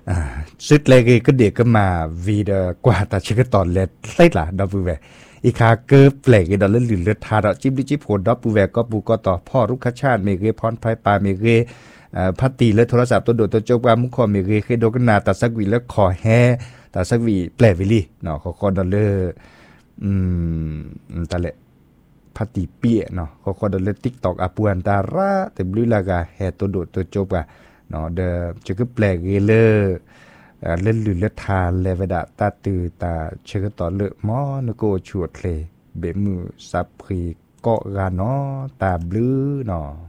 สุดเลยก็เด็กก็มาวีเดกว่าแต่ชิคตอนเล็ดใช่ละดอปูแวอีคาเกิบแปลกดอลเลือดทาดอจิบดิจิโผดอปูแวก็ปูก็ต่อพ่อรุกขชาติเมเกพรไพปาเมเกพัตตีและโทรศัพท์ตัวโดดตัวโจกว่ามุขอเมเกเคโดกันนาตัดสักวีแล้วขอแฮ่ตัดสักวีแปลวิลี่เนาะเขาก็ดอลเลอร์แต่ละพัตตีเปียเนาะเขาก็ดอลเลอร์ติ๊กตอกอาปวนตาระแต่บลิลากาแฮ่ตัวโดดตัวโจกว่าเนาะเดจะก็แปลกเลอเล่นลือเลือดทานเลวดาตาตือตาเชื่อต่อเลือมอนโกชวดเลยเบมือซับพรีเกาะกานอตาบลือเนาะ